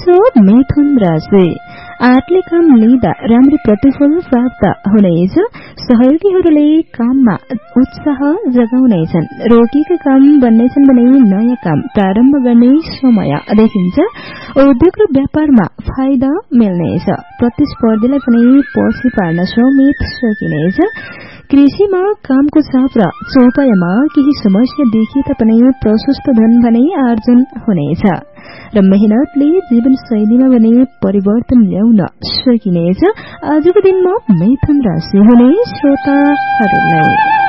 छ मिथुन राशि। आर्टले काम लिँदा राम्रो प्रतिफल प्राप्त हुनेछ। सहयोगीहरूले काममा उत्साह जगाउनेछन्। रोकिएका काम बन्नेछन् भने नयाँ काम प्रारम्भ गर्ने समय देखिन्छ। उद्योग र व्यापारमा फाइदा मिल्नेछ। प्रतिस्पर्धीलाई पनि पछि पार्न समेत सकिनेछ। कृषिमा कामको चाप र चौपायामा केही समस्या देखिए तापनि प्रशस्त धन भने आर्जन हुनेछ र मेहनतले जीवनशैलीमा भने परिवर्तन ल्याउन सकिनेछ। आजको दिनमा मिथुन राशि हुने श्रोताहरूलाई